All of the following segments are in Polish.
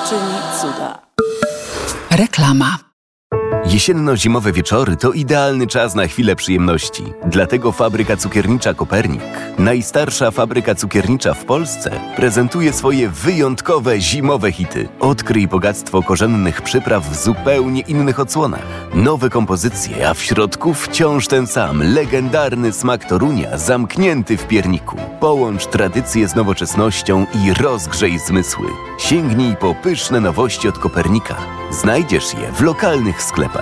czyni cuda. Reklama. Jesienno-zimowe wieczory to idealny czas na chwilę przyjemności. Dlatego fabryka cukiernicza Kopernik, najstarsza fabryka cukiernicza w Polsce, prezentuje swoje wyjątkowe zimowe hity. Odkryj bogactwo korzennych przypraw w zupełnie innych odsłonach. Nowe kompozycje, a w środku wciąż ten sam, legendarny smak Torunia zamknięty w pierniku. Połącz tradycję z nowoczesnością i rozgrzej zmysły. Sięgnij po pyszne nowości od Kopernika. Znajdziesz je w lokalnych sklepach.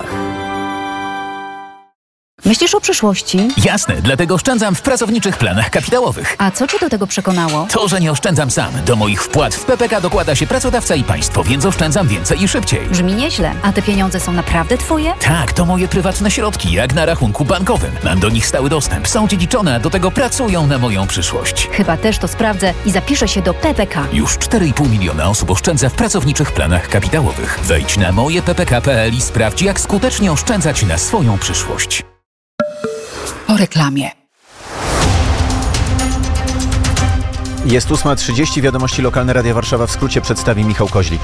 Myślisz o przyszłości? Jasne, dlatego oszczędzam w pracowniczych planach kapitałowych. A co cię do tego przekonało? To, że nie oszczędzam sam. Do moich wpłat w PPK dokłada się pracodawca i państwo, więc oszczędzam więcej i szybciej. Brzmi nieźle. A te pieniądze są naprawdę twoje? Tak, to moje prywatne środki, jak na rachunku bankowym. Mam do nich stały dostęp, są dziedziczone, a do tego pracują na moją przyszłość. Chyba też to sprawdzę i zapiszę się do PPK. Już 4,5 miliona osób oszczędza w pracowniczych planach kapitałowych. Wejdź na mojeppk.pl i sprawdź, jak skutecznie oszczędzać na swoją przyszłość. Po reklamie. Jest 8:30, wiadomości lokalne Radia Warszawa w skrócie przedstawi Michał Koźlik.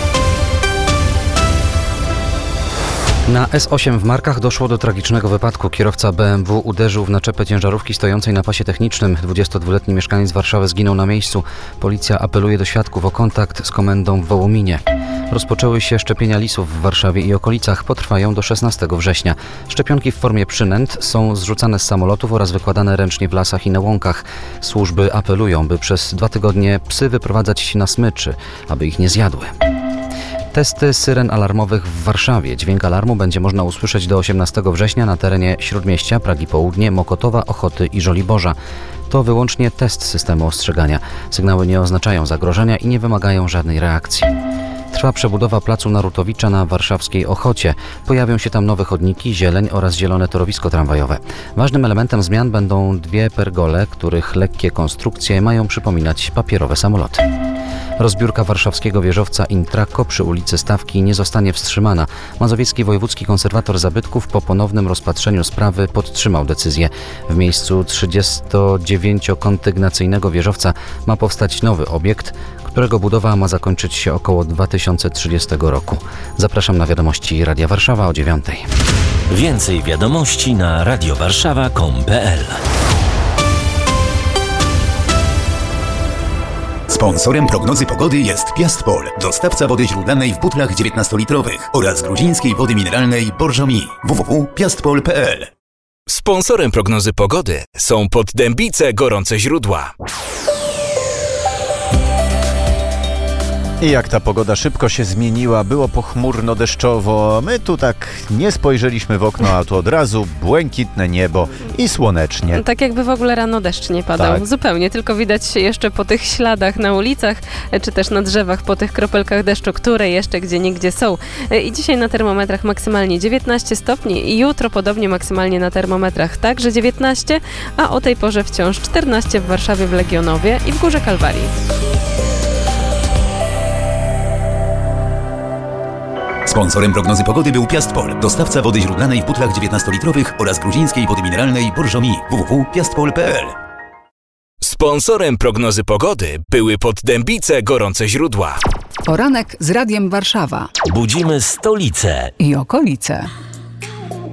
Na S8 w Markach doszło do tragicznego wypadku. Kierowca BMW uderzył w naczepę ciężarówki stojącej na pasie technicznym. 22-letni mieszkaniec Warszawy zginął na miejscu. Policja apeluje do świadków o kontakt z komendą w Wołominie. Rozpoczęły się szczepienia lisów w Warszawie i okolicach. Potrwają do 16 września. Szczepionki w formie przynęt są zrzucane z samolotów oraz wykładane ręcznie w lasach i na łąkach. Służby apelują, by przez 2 tygodnie psy wyprowadzać na smyczy, aby ich nie zjadły. Testy syren alarmowych w Warszawie. Dźwięk alarmu będzie można usłyszeć do 18 września na terenie Śródmieścia, Pragi Południe, Mokotowa, Ochoty i Żoliborza. To wyłącznie test systemu ostrzegania. Sygnały nie oznaczają zagrożenia i nie wymagają żadnej reakcji. Trwa przebudowa placu Narutowicza na warszawskiej Ochocie. Pojawią się tam nowe chodniki, zieleń oraz zielone torowisko tramwajowe. Ważnym elementem zmian będą 2 pergole, których lekkie konstrukcje mają przypominać papierowe samoloty. Rozbiórka warszawskiego wieżowca Intraco przy ulicy Stawki nie zostanie wstrzymana. Mazowiecki Wojewódzki Konserwator Zabytków po ponownym rozpatrzeniu sprawy podtrzymał decyzję. W miejscu 39-kondygnacyjnego wieżowca ma powstać nowy obiekt, którego budowa ma zakończyć się około 2030 roku. Zapraszam na wiadomości Radia Warszawa o 9:00. Więcej wiadomości na radiowarszawa.com.pl. Sponsorem prognozy pogody jest Piastpol, dostawca wody źródlanej w butlach 19-litrowych oraz gruzińskiej wody mineralnej Borżomi. www.piastpol.pl. Sponsorem prognozy pogody są Poddębice Gorące Źródła. I jak ta pogoda szybko się zmieniła, było pochmurno, deszczowo. My tu tak nie spojrzeliśmy w okno, a tu od razu błękitne niebo i słonecznie. Tak jakby w ogóle rano deszcz nie padał. Tak. Zupełnie, tylko widać się jeszcze po tych śladach na ulicach, czy też na drzewach, po tych kropelkach deszczu, które jeszcze gdzieniegdzie są. I dzisiaj na termometrach maksymalnie 19 stopni i jutro podobnie maksymalnie na termometrach także 19, a o tej porze wciąż 14 w Warszawie, w Legionowie i w Górze Kalwarii. Sponsorem prognozy pogody był Piastpol, dostawca wody źródlanej w butlach 19-litrowych oraz gruzińskiej wody mineralnej Borżomi. www.piastpol.pl. Sponsorem prognozy pogody były Poddębice Gorące Źródła. Poranek z Radiem Warszawa Budzimy stolicę i okolice.